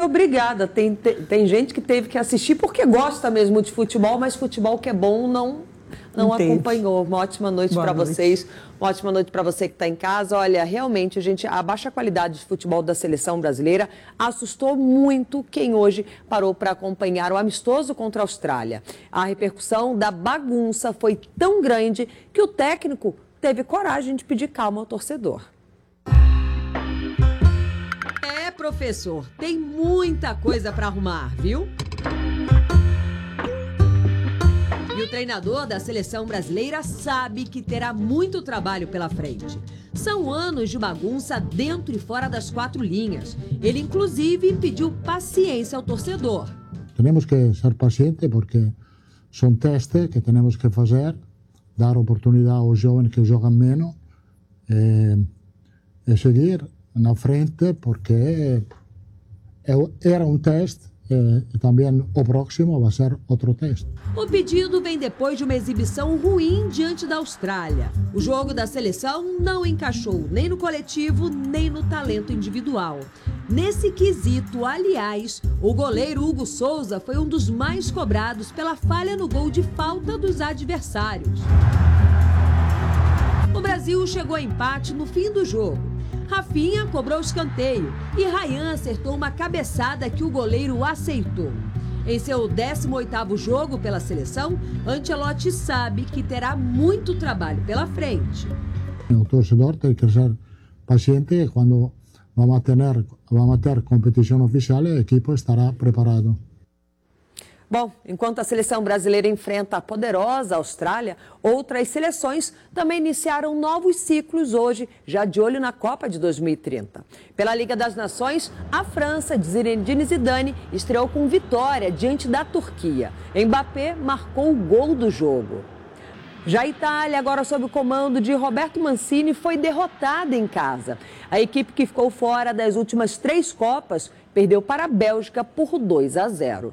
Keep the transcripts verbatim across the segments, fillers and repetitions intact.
obrigada. Tem, tem, tem gente que teve que assistir porque gosta mesmo de futebol, mas futebol que é bom não, não acompanhou. Uma ótima noite para vocês. Uma ótima noite para você que está em casa. Olha, realmente, gente, a baixa qualidade de futebol da seleção brasileira assustou muito quem hoje parou para acompanhar o amistoso contra a Austrália. A repercussão da bagunça foi tão grande que o técnico teve coragem de pedir calma ao torcedor. É, professor, tem muita coisa para arrumar, viu? E o treinador da seleção brasileira sabe que terá muito trabalho pela frente. São anos de bagunça dentro e fora das quatro linhas. Ele, inclusive, pediu paciência ao torcedor. Temos que ser pacientes porque são testes que temos que fazer, dar oportunidade aos jovens que jogam menos e, e seguir na frente porque era um teste. E também o próximo vai ser outro teste. O pedido vem depois de uma exibição ruim diante da Austrália. O jogo da seleção não encaixou nem no coletivo, nem no talento individual. Nesse quesito, aliás, o goleiro Hugo Souza foi um dos mais cobrados pela falha no gol de falta dos adversários. O Brasil chegou a empate no fim do jogo. Rafinha cobrou escanteio e Ryan acertou uma cabeçada que o goleiro aceitou. Em seu décimo oitavo jogo pela seleção, Ancelotti sabe que terá muito trabalho pela frente. O torcedor tem que ser paciente e quando vamos ter, vamos ter competição oficial, a equipe estará preparado. Bom, enquanto a seleção brasileira enfrenta a poderosa Austrália, outras seleções também iniciaram novos ciclos hoje, já de olho na Copa de dois mil e trinta. Pela Liga das Nações, a França, de Zinedine Zidane, estreou com vitória diante da Turquia. Mbappé marcou o gol do jogo. Já a Itália, agora sob o comando de Roberto Mancini, foi derrotada em casa. A equipe que ficou fora das últimas três Copas perdeu para a Bélgica por dois a zero.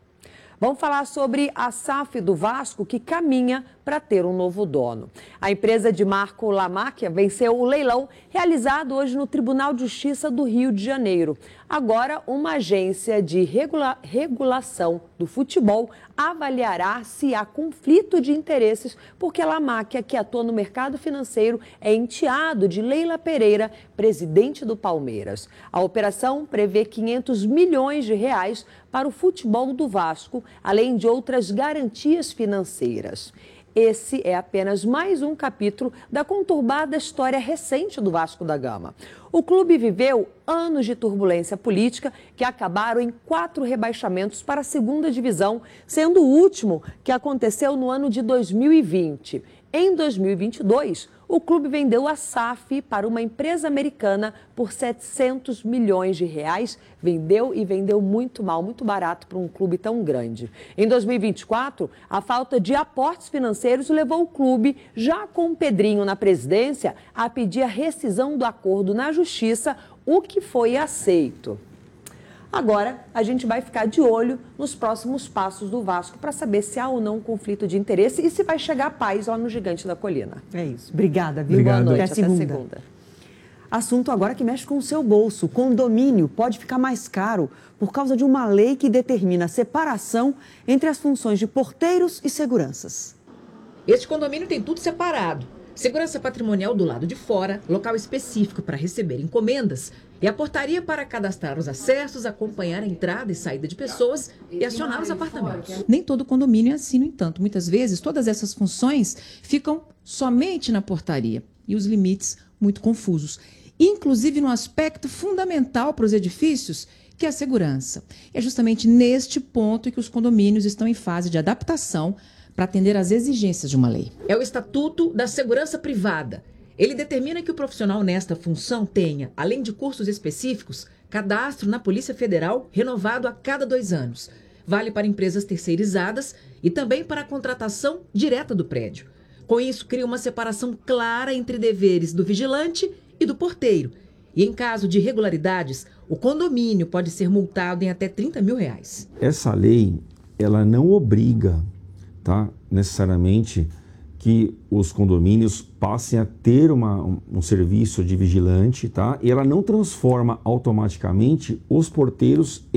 Vamos falar sobre a S A F do Vasco, que caminha para ter um novo dono. A empresa de Marco Lamáquia venceu o leilão realizado hoje no Tribunal de Justiça do Rio de Janeiro. Agora, uma agência de regula- regulação do futebol avaliará se há conflito de interesses, porque a Lamáquia, que atua no mercado financeiro, é enteado de Leila Pereira, presidente do Palmeiras. A operação prevê quinhentos milhões de reais para o futebol do Vasco, além de outras garantias financeiras. Esse é apenas mais um capítulo da conturbada história recente do Vasco da Gama. O clube viveu anos de turbulência política que acabaram em quatro rebaixamentos para a segunda divisão, sendo o último que aconteceu no ano de dois mil e vinte. Em dois mil e vinte e dois, o clube vendeu a S A F para uma empresa americana por setecentos milhões de reais. Vendeu e vendeu muito mal, muito barato para um clube tão grande. Em dois mil e vinte e quatro, a falta de aportes financeiros levou o clube, já com o Pedrinho na presidência, a pedir a rescisão do acordo na justiça, o que foi aceito. Agora, a gente vai ficar de olho nos próximos passos do Vasco para saber se há ou não um conflito de interesse e se vai chegar a paz lá no Gigante da Colina. É isso. Obrigada, viu? Boa noite. Até Até segunda. segunda. Assunto agora que mexe com o seu bolso. O condomínio pode ficar mais caro por causa de uma lei que determina a separação entre as funções de porteiros e seguranças. Este condomínio tem tudo separado. Segurança patrimonial do lado de fora, local específico para receber encomendas e a portaria para cadastrar os acessos, acompanhar a entrada e saída de pessoas e acionar os apartamentos. Nem todo condomínio é assim, no entanto. Muitas vezes, todas essas funções ficam somente na portaria e os limites muito confusos. Inclusive no aspecto fundamental para os edifícios, que é a segurança. É justamente neste ponto que os condomínios estão em fase de adaptação para atender às exigências de uma lei. É o Estatuto da Segurança Privada. Ele determina que o profissional nesta função tenha, além de cursos específicos, cadastro na Polícia Federal renovado a cada dois anos. Vale para empresas terceirizadas e também para a contratação direta do prédio. Com isso, cria uma separação clara entre deveres do vigilante e do porteiro. E em caso de irregularidades, o condomínio pode ser multado em até trinta mil reais. Essa lei, ela não obriga, tá, necessariamente que os condomínios passem a ter uma, um, um serviço de vigilante, tá? E ela não transforma automaticamente os porteiros